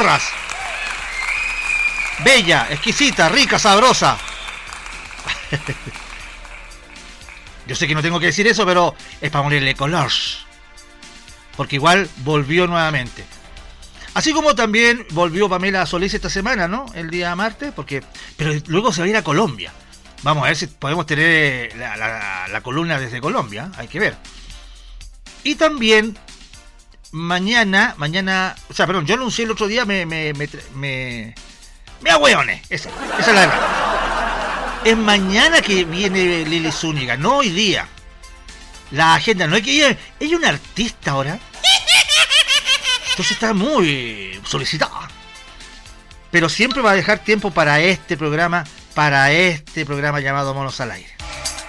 Porras. Bella, exquisita, rica, sabrosa. Yo sé que no tengo que decir eso, pero es para ponerle color. Porque igual volvió nuevamente. Así como también volvió Pamela Solís esta semana, ¿no? El día martes, pero luego se va a ir a Colombia. Vamos a ver si podemos tener la columna desde Colombia, hay que ver. Y también mañana, o sea, perdón, yo anuncié el otro día, me ahueoné, esa es la verdad. Es mañana que viene Lili Zúñiga, no hoy día. La agenda, no es que ella es una artista ahora. Entonces está muy solicitada. Pero siempre va a dejar tiempo para este programa llamado Monos al Aire.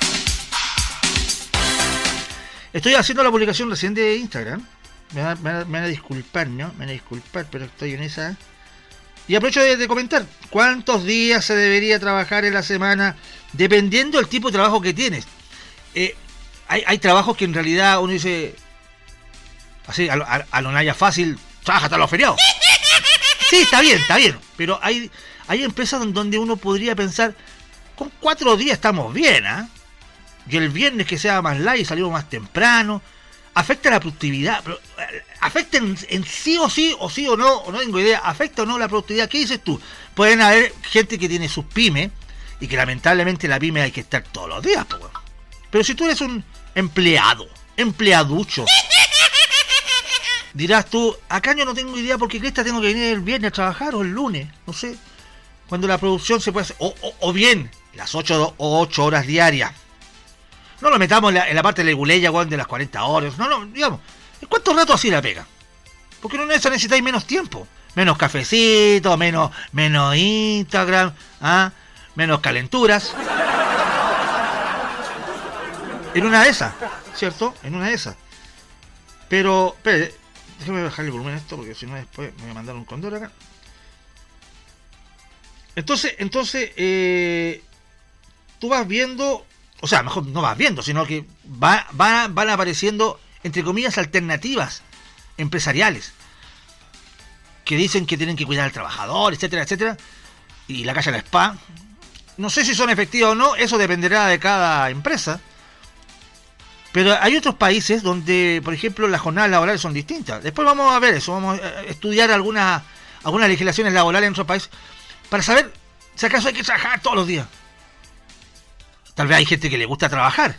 Estoy haciendo la publicación recién de Instagram. Me van a disculpar, ¿no? Me van a disculpar, pero estoy en esa. Y aprovecho de comentar cuántos días se debería trabajar en la semana, dependiendo del tipo de trabajo que tienes. Hay trabajos que en realidad uno dice, así, a lo Naya fácil, trabaja hasta los feriados. Sí, está bien, pero hay empresas donde uno podría pensar, con 4 días estamos bien, ¿ah? Y el viernes que sea más light, salimos más temprano, afecta la productividad, pero, afecta en sí o no tengo idea, afecta o no la productividad. ¿Qué dices tú? Pueden haber gente que tiene sus pymes, y que lamentablemente la pyme hay que estar todos los días, pues. Pero si tú eres un empleaducho, dirás tú, acá yo no tengo idea porque Cresta tengo que venir el viernes a trabajar o el lunes, no sé, cuando la producción se puede hacer, o bien las 8 horas diarias. No lo metamos en la parte de la leguleya, de las 40 horas, no, digamos, ¿en cuánto rato así la pega? Porque no necesitáis menos tiempo, menos cafecito, menos Instagram, menos calenturas. En una de esas, ¿cierto? En una de esas. Pero, espere, déjame bajar el volumen a esto porque si no después me voy a mandar un condor acá. Entonces, tú vas viendo, o sea, mejor no vas viendo, sino que van apareciendo, entre comillas, alternativas empresariales que dicen que tienen que cuidar al trabajador, etcétera, etcétera, y la calle a la spa. No sé si son efectivas o no, eso dependerá de cada empresa. Pero hay otros países donde, por ejemplo, las jornadas laborales son distintas. Después vamos a ver eso, vamos a estudiar algunas legislaciones laborales en otros países para saber si acaso hay que trabajar todos los días. Tal vez hay gente que le gusta trabajar.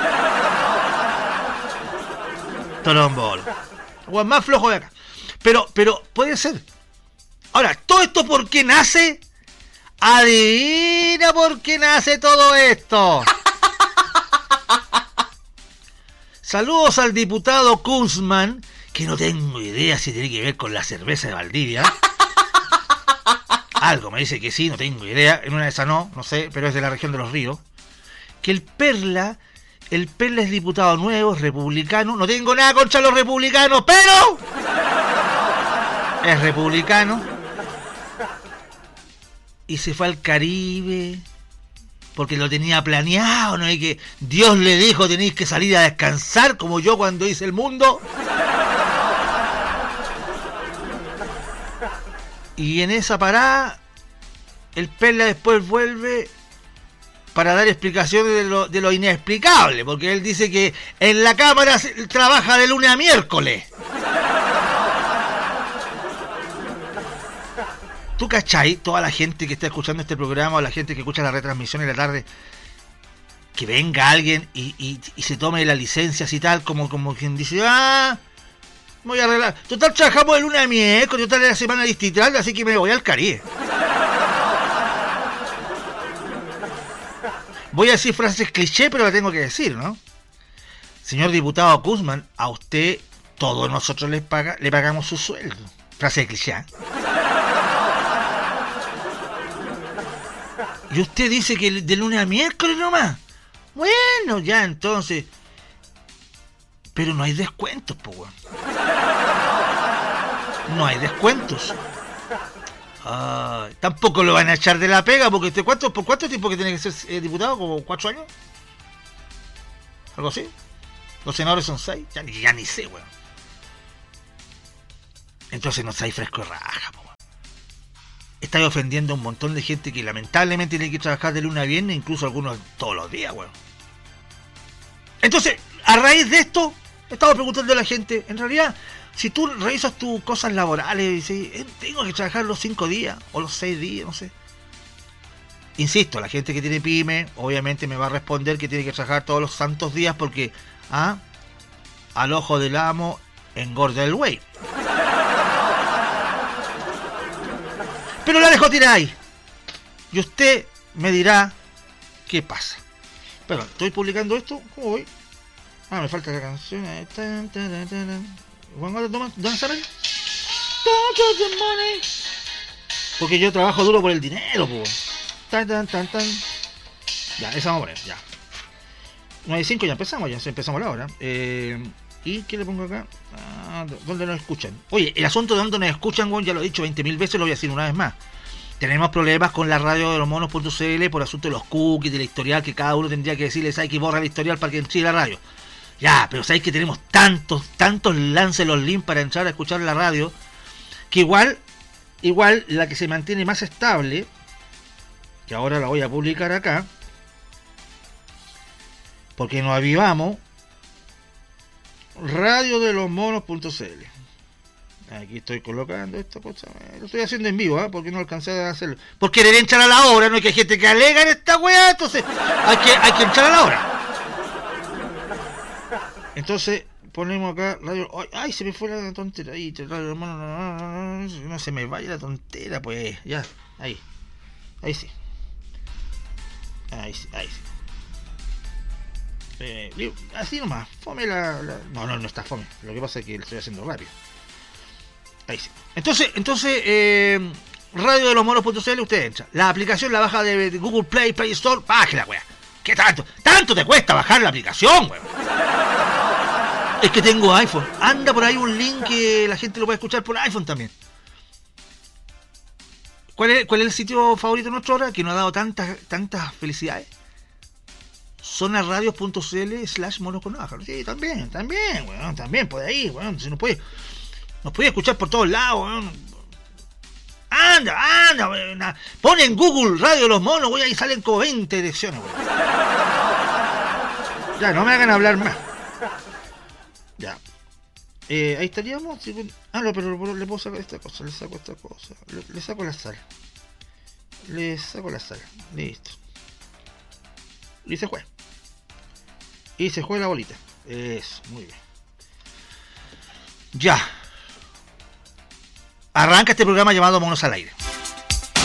Torombol. O más flojo de acá. Pero puede ser. Ahora, ¿todo esto por qué nace? Adivina por qué nace todo esto. Saludos al diputado Kunzman, que no tengo idea si tiene que ver con la cerveza de Valdivia. Algo me dice que sí, no tengo idea. En una de esas no sé, pero es de la región de los ríos. Que el Perla es diputado nuevo, es republicano. No tengo nada contra los republicanos, pero es republicano. Y se fue al Caribe porque lo tenía planeado, ¿no? Y que Dios le dijo, tenéis que salir a descansar, como yo cuando hice el mundo. Y en esa parada, el Perla después vuelve para dar explicaciones de lo inexplicable, porque él dice que en la Cámara trabaja de lunes a miércoles. ¿Tú cachai? Toda la gente que está escuchando este programa o la gente que escucha la retransmisión en la tarde, que venga alguien y se tome la licencia así tal, como quien dice, voy a arreglar. Total, trabajamos de lunes a miércoles, total, es la semana distrital, así que me voy al Caribe. Voy a decir frases cliché, pero la tengo que decir, ¿no? Señor diputado Kunzman, a usted, todos nosotros le pagamos su sueldo. Frase de cliché. Y usted dice que de lunes a miércoles nomás. Bueno, ya entonces. Pero no hay descuentos, po, weón. No hay descuentos. Tampoco lo van a echar de la pega, porque ¿por cuánto tiempo que tiene que ser diputado? ¿Como 4 años? ¿Algo así? Los senadores son 6. Ya ni sé, weón. Entonces no estáis fresco de raja, po. estáis ofendiendo a un montón de gente que lamentablemente tiene que trabajar de lunes a viernes, incluso algunos todos los días, weón. Entonces, a raíz de esto, estaba preguntando a la gente, en realidad, si tú revisas tus cosas laborales y dices, tengo que trabajar los 5 días o los 6 días, no sé. Insisto, la gente que tiene pyme, obviamente me va a responder que tiene que trabajar todos los santos días porque al ojo del amo engorda el güey. Pero la dejo tirada ahí. Y usted me dirá qué pasa. Pero, ¿estoy publicando esto? ¿Cómo voy? Me falta la canción. ¿Dónde está? Porque yo trabajo duro por el dinero, pues. Ya, esa vamos a poner, ya. 9:05 ya empezamos la hora. ¿Y qué le pongo acá? ¿Dónde nos escuchan? Oye, el asunto de dónde nos escuchan, ya lo he dicho 20.000 veces, lo voy a decir una vez más. Tenemos problemas con la radio de los monos.cl por asunto de los cookies, de la historial, que cada uno tendría que decirles, hay que borrar el historial para que entre la radio. Ya, pero sabéis que tenemos tantos lances los links para entrar a escuchar la radio, que igual la que se mantiene más estable, que ahora la voy a publicar acá, porque nos avivamos, radio de los monos.cl. Aquí estoy colocando esta cosa. Lo estoy haciendo en vivo, porque no alcancé a hacerlo. Por querer entrar a la hora, no hay que gente que alega en esta weá, entonces hay que entrar a la hora. Entonces ponemos acá radio. Ay, se me fue la tontera. Ahí, radio, no se me vaya la tontera, pues. Ya, ahí sí. Ahí sí. Así nomás, fome No está fome. Lo que pasa es que lo estoy haciendo rápido. Ahí sí. Entonces, radio de los monos.cl, usted entra. La aplicación la baja de Google Play Store, bájela, weá. ¿Qué tanto? ¿Tanto te cuesta bajar la aplicación, weón? Es que tengo iPhone. Anda por ahí un link que la gente lo puede escuchar por iPhone también. ¿Cuál es el sitio favorito nuestro ahora que nos ha dado tantas felicidades? Zonaradios.cl/monoconavaja. Sí, también, weón, también puede ir, weón. Si nos puede escuchar por todos lados, weón. Anda, weón. Pon en Google Radio Los Monos, weón, ahí salen como 20 direcciones, weón. Ya, no me hagan hablar más. Ya. Ahí estaríamos. No, pero le puedo sacar esta cosa, le saco esta cosa. Le saco la sal. Listo. Y se juega la bolita. Eso, muy bien. Ya. Arranca este programa llamado Monos al Aire.